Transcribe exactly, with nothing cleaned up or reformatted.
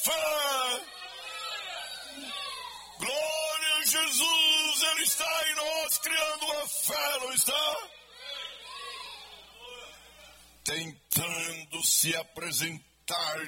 fé. Glória a Jesus, Ele está em nós criando uma fé, não está? Tentando se apresentar